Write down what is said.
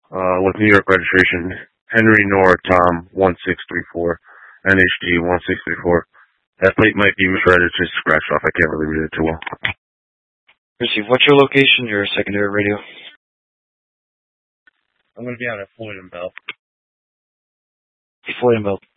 with New York registration, Henry Nora Tom 1634, NHD 1634. That plate might be misread, it's just scratched off. I can't really read it too well. Receive. What's your location, your secondary radio? I'm going to be out at Floyd and Bell. Floyd and Bell.